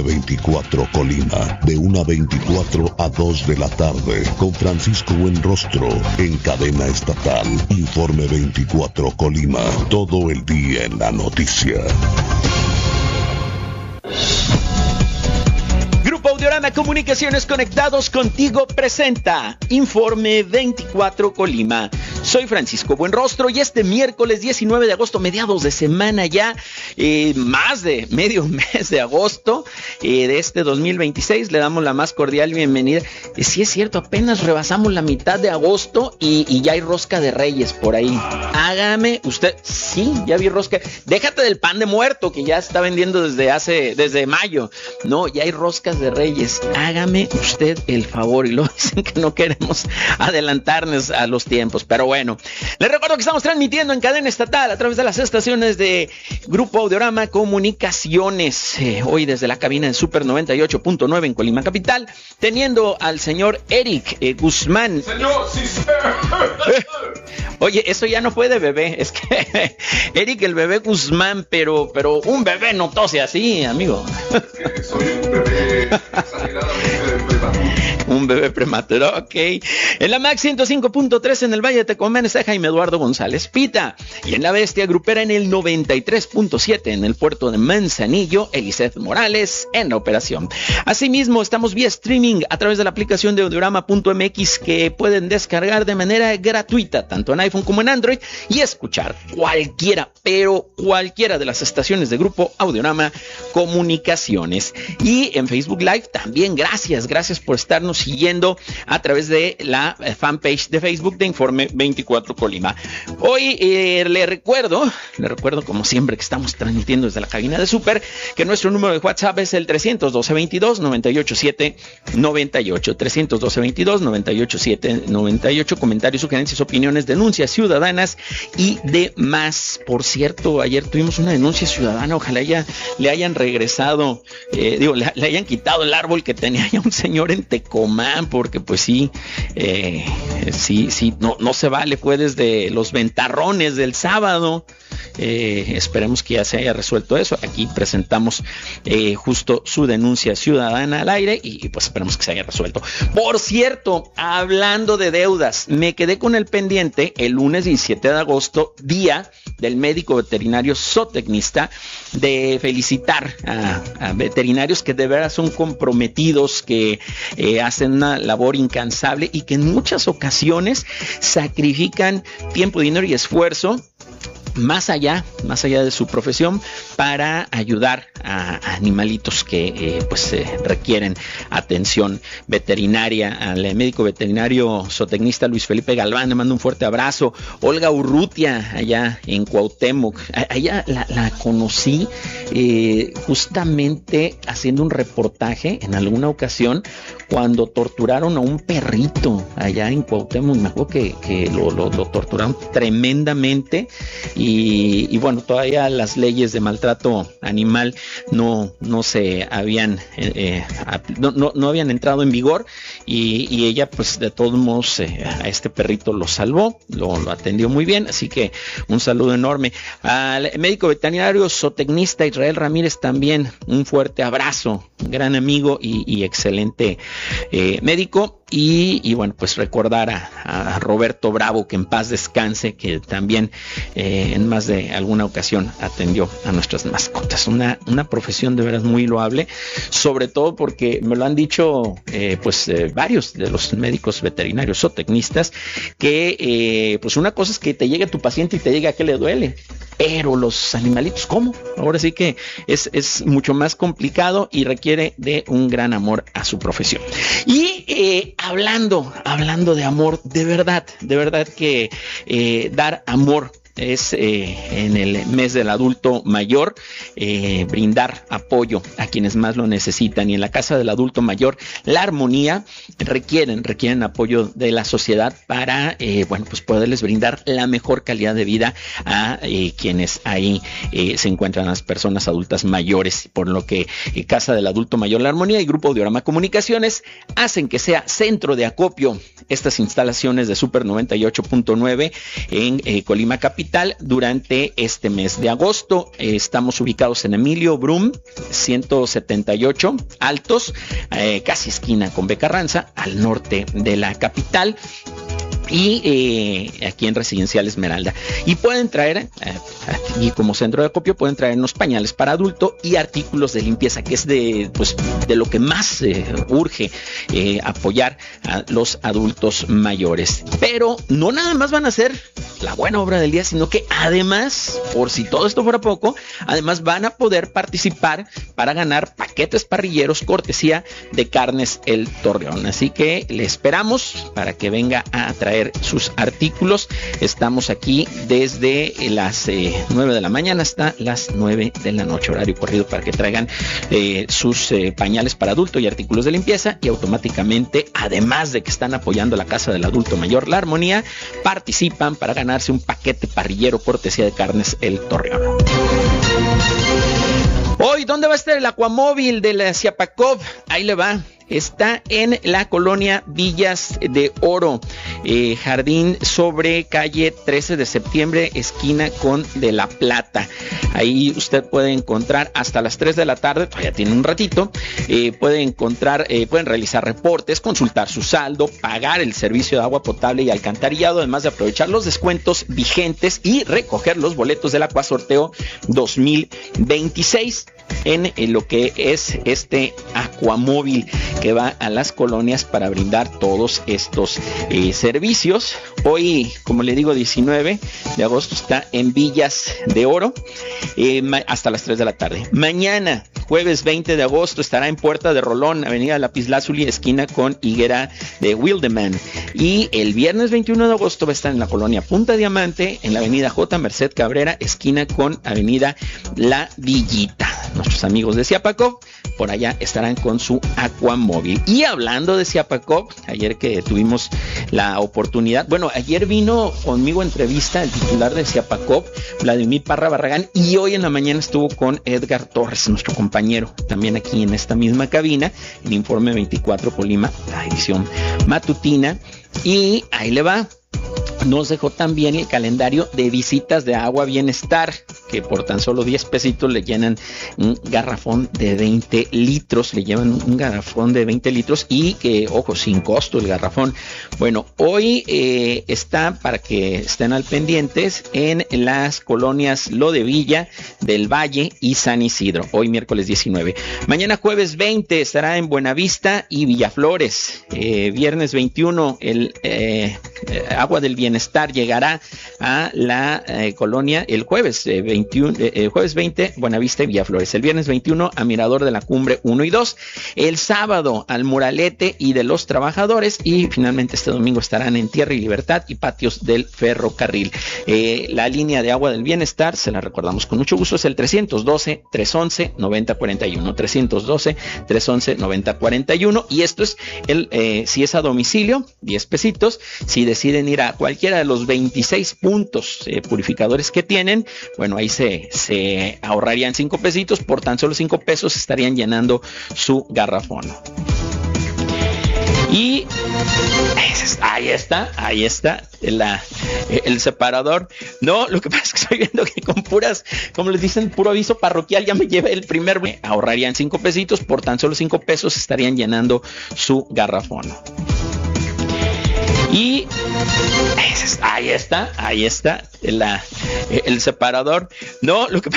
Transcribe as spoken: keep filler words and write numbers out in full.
Informe veinticuatro Colima, de una veinticuatro a dos de la tarde, con Francisco Buenrostro, en cadena estatal. Informe veinticuatro Colima, todo el día en la noticia. Grupo Audiorama Comunicaciones, conectados contigo, presenta Informe veinticuatro Colima. Soy Francisco Buenrostro y este miércoles diecinueve de agosto, mediados de semana ya, eh, más de medio mes de agosto eh, de este dos mil veintiséis, le damos la más cordial bienvenida. Eh, sí es cierto, apenas rebasamos la mitad de agosto y, y ya hay rosca de Reyes por ahí. Hágame usted, sí, ya vi rosca. Déjate del pan de muerto que ya se está vendiendo desde hace, desde mayo. No, ya hay roscas de Reyes. Hágame usted el favor. Y luego dicen que no queremos adelantarnos a los tiempos, pero bueno, les recuerdo que estamos transmitiendo en cadena estatal a través de las estaciones de Grupo Audiorama Comunicaciones, eh, hoy desde la cabina de Super noventa y ocho punto nueve en Colima Capital, teniendo al señor Eric eh, Guzmán. Señor, sí, eh, Oye, eso ya no fue de bebé, es que Eric el bebé Guzmán, pero, pero un bebé no tose así, amigo. Es que soy un bebé exageradamente prematuro. Un bebé prematuro, ok. En la Max ciento cinco punto tres en el Valle de Tecomán está Jaime Eduardo González Pita. Y en la Bestia Grupera en el noventa y tres punto siete en el puerto de Manzanillo, Eliseth Morales en la operación. Asimismo, estamos vía streaming a través de la aplicación de audiorama punto m x que pueden descargar de manera gratuita, tanto en iPhone como en Android, y escuchar cualquiera, pero cualquiera de las estaciones de Grupo Audiorama Comunicaciones. Y en Facebook Live también, gracias, gracias por estarnos siguiendo a través de la fanpage de Facebook de Informe veinticuatro Colima. Hoy eh, le recuerdo, le recuerdo como siempre que estamos transmitiendo desde la cabina de Super, que nuestro número de WhatsApp es el trescientos doce veintidós noventa y ocho siete noventa y ocho, trescientos doce veintidós noventa y ocho siete noventa y ocho. Comentarios, sugerencias, opiniones, denuncias ciudadanas y demás. Por cierto, ayer tuvimos una denuncia ciudadana, ojalá ya le hayan regresado, eh, digo, le, le hayan quitado el árbol que tenía ya un señor en Tecomán, porque pues sí, eh, sí, sí, no, no se vale, fue desde los ventarrones del sábado. Eh, esperemos que ya se haya resuelto eso. Aquí presentamos eh, justo su denuncia ciudadana al aire y pues esperemos que se haya resuelto. Por cierto, hablando de deudas, me quedé con el pendiente el lunes diecisiete de agosto, día del médico veterinario zootecnista, de felicitar a, a veterinarios que de verdad son comprometidos, que eh, hacen una labor incansable y que en muchas ocasiones sacrifican tiempo, dinero y esfuerzo más allá, más allá de su profesión, para ayudar a, a animalitos que eh, pues eh, requieren atención veterinaria. Al médico veterinario zootecnista Luis Felipe Galván le mando un fuerte abrazo. Olga Urrutia, allá en Cuauhtémoc, a, ella la, la conocí eh, justamente haciendo un reportaje en alguna ocasión cuando torturaron a un perrito allá en Cuauhtémoc. Me acuerdo que, que lo, lo, lo torturaron tremendamente. Y, y bueno, todavía las leyes de maltrato animal no, no se habían eh, no, no, no habían entrado en vigor y, y ella pues de todos modos eh, a este perrito lo salvó, lo, lo atendió muy bien, así que un saludo enorme. Al médico veterinario zootecnista Israel Ramírez también un fuerte abrazo, gran amigo y, y excelente eh, médico. Y, y bueno, pues recordar a, a Roberto Bravo, que en paz descanse, que también eh, en más de alguna ocasión atendió a nuestras mascotas. Una, una profesión de veras muy loable, sobre todo porque me lo han dicho eh, pues eh, varios de los médicos veterinarios zootecnistas, que eh, pues una cosa es que te llegue tu paciente y te diga que le duele, pero los animalitos, ¿cómo? Ahora sí que es, es mucho más complicado y requiere de un gran amor a su profesión. Y eh, hablando, hablando de amor, de verdad, de verdad que eh, dar amor es eh, en el mes del adulto mayor, eh, brindar apoyo a quienes más lo necesitan, y en la casa del adulto mayor La Armonía requieren requieren apoyo de la sociedad para eh, bueno pues poderles brindar la mejor calidad de vida a eh, quienes ahí eh, se encuentran, las personas adultas mayores, por lo que eh, Casa del Adulto Mayor La Armonía y Grupo Audiorama Comunicaciones hacen que sea centro de acopio estas instalaciones de Super noventa y ocho punto nueve en eh, Colima Capital, capital durante este mes de agosto. Eh, estamos ubicados en Emilio Brum, ciento setenta y ocho, Altos, eh, casi esquina con B. Carranza, al norte de la capital. Y eh, aquí en Residencial Esmeralda. Y pueden traer, eh, y como centro de acopio, pueden traernos pañales para adulto y artículos de limpieza, que es de, pues, de lo que más eh, urge eh, apoyar a los adultos mayores. Pero no nada más van a hacer la buena obra del día, sino que además, por si todo esto fuera poco, además van a poder participar para ganar paquetes parrilleros cortesía de Carnes El Torreón. Así que le esperamos para que venga a traer sus artículos. Estamos aquí desde las eh, nueve de la mañana hasta las nueve de la noche, horario corrido, para que traigan eh, sus eh, pañales para adulto y artículos de limpieza, y automáticamente, además de que están apoyando la Casa del Adulto Mayor La Armonía, participan para ganarse un paquete parrillero cortesía de Carnes El Torreón. Hoy, ¿dónde va a estar el Aquamóvil de la Ziapacov? Ahí le va. Está en la colonia Villas de Oro, eh, jardín sobre calle trece de septiembre, esquina con de La Plata. Ahí usted puede encontrar hasta las tres de la tarde, todavía tiene un ratito, eh, puede encontrar, eh, pueden realizar reportes, consultar su saldo, pagar el servicio de agua potable y alcantarillado, además de aprovechar los descuentos vigentes y recoger los boletos del Acuasorteo dos mil veintiséis. En, en lo que es este Aquamóvil que va a las colonias para brindar todos estos eh, servicios. Hoy, como le digo, diecinueve de agosto, está en Villas de Oro eh, hasta las tres de la tarde. Mañana, jueves veinte de agosto, estará en Puerta de Rolón, avenida Lapislázuli, esquina con Higuera de Wildeman. Y el viernes veintiuno de agosto va a estar en la colonia Punta Diamante, en la avenida J. Merced Cabrera, esquina con avenida La Villita. Nuestros amigos de Ziapacov por allá estarán con su Aquamóvil. Y hablando de Ziapacov, ayer que tuvimos la oportunidad, bueno, ayer vino conmigo a entrevista el titular de Ziapacov, Vladimir Parra Barragán, y hoy en la mañana estuvo con Edgar Torres, nuestro compañero, también aquí en esta misma cabina, en Informe veinticuatro Colima, la edición matutina, y ahí le va. Nos dejó también el calendario de visitas de Agua Bienestar, que por tan solo diez pesitos le llenan un garrafón de veinte litros, le llevan un garrafón de veinte litros y que, ojo, sin costo el garrafón. Bueno, hoy eh, está, para que estén al pendientes, en las colonias Lo de Villa, del Valle y San Isidro, hoy miércoles diecinueve. Mañana jueves veinte estará en Buenavista y Villaflores. Eh, viernes veintiuno el eh, Agua del Bienestar llegará a la eh, colonia el jueves eh, veintiuno, eh, jueves veinte, Buenavista y Villaflores. El viernes veintiuno a Mirador de la Cumbre uno y dos. El sábado al Muralete y de los Trabajadores. Y finalmente este domingo estarán en Tierra y Libertad y Patios del Ferrocarril. Eh, la línea de Agua del Bienestar, se la recordamos con mucho gusto, es el trescientos doce, trescientos once, noventa cuarenta y uno. trescientos doce, trescientos once, noventa cuarenta y uno. Y esto es el eh, si es a domicilio, diez pesitos. Si deciden ir a cualquiera de los veintiséis puntos eh, purificadores que tienen, bueno, ahí se, se ahorrarían cinco pesitos. Por tan solo cinco pesos estarían llenando su garrafón. Y ahí está, ahí está la, el separador. No, lo que pasa es que estoy viendo que con puras, como les dicen, puro aviso parroquial, ya me llevé el primer. Ahorrarían cinco pesitos. Por tan solo cinco pesos estarían llenando su garrafón. Y ahí está, ahí está la, el separador. No, lo que